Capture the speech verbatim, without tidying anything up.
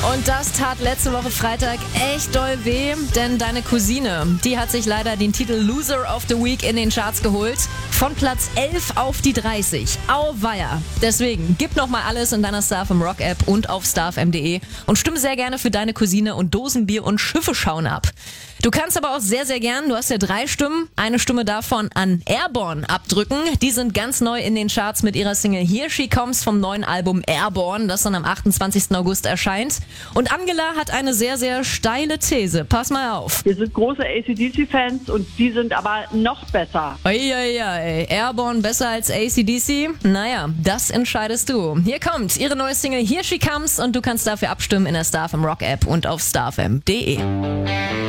Und das tat letzte Woche Freitag echt doll weh, denn deine Cousine, die hat sich leider den Titel Loser of the Week in den Charts geholt. Von Platz elf auf die dreißig. Auweia. Deswegen, gib nochmal alles in deiner StarFM Rock App und auf starfm punkt de und stimme sehr gerne für deine Cousine und Dosenbier und Schiffe schauen ab. Du kannst aber auch sehr, sehr gern, du hast ja drei Stimmen, eine Stimme davon an Airborne abdrücken. Die sind ganz neu in den Charts mit ihrer Single Here She Comes vom neuen Album Airborne, das dann am achtundzwanzigsten August erscheint. Und Angela hat eine sehr, sehr steile These. Pass mal auf. Wir sind große A C D C-Fans und die sind aber noch besser. Eieiei, Airborne besser als A C D C? Naja, das entscheidest du. Hier kommt ihre neue Single Here She Comes und du kannst dafür abstimmen in der StarFM Rock App und auf starfm punkt de.